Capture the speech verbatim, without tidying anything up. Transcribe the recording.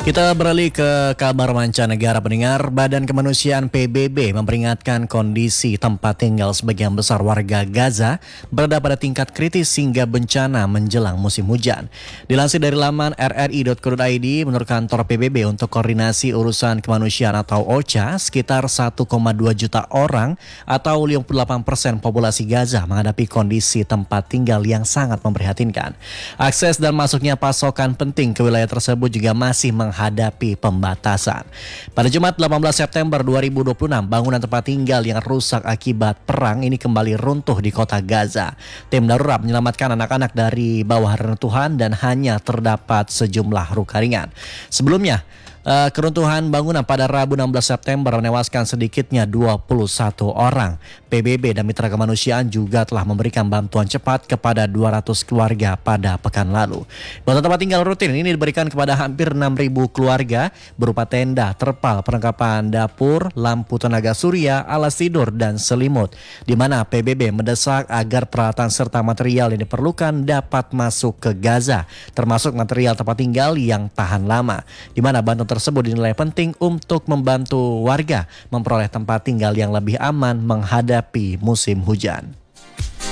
Kita beralih ke kabar mancanegara pendengar. Badan Kemanusiaan P B B memperingatkan kondisi tempat tinggal sebagian besar warga Gaza berada pada tingkat kritis hingga bencana menjelang musim hujan. Dilansir dari laman r r i dot co dot i d, menurut kantor P B B untuk koordinasi urusan kemanusiaan atau O C H A, sekitar satu koma dua juta orang atau lima puluh delapan persen populasi Gaza menghadapi kondisi tempat tinggal yang sangat memprihatinkan. Akses dan masuknya pasokan penting ke wilayah tersebut juga masih menghadapi pembatasan. Pada Jumat delapan belas September dua ribu dua puluh enam, bangunan tempat tinggal yang rusak akibat perang ini kembali runtuh di kota Gaza. Tim darurat menyelamatkan anak-anak dari bawah reruntuhan dan hanya terdapat sejumlah luka ringan. Sebelumnya, Uh, keruntuhan bangunan pada Rabu enam belas September menewaskan sedikitnya dua puluh satu orang. P B B dan mitra kemanusiaan juga telah memberikan bantuan cepat kepada dua ratus keluarga pada pekan lalu. Bantuan tempat tinggal rutin ini diberikan kepada hampir enam ribu keluarga berupa tenda, terpal, perlengkapan dapur, lampu tenaga surya, alas tidur, dan selimut. Di mana P B B mendesak agar peralatan serta material yang diperlukan dapat masuk ke Gaza, termasuk material tempat tinggal yang tahan lama. Di mana bantuan tersebut dinilai penting untuk membantu warga memperoleh tempat tinggal yang lebih aman menghadapi musim hujan.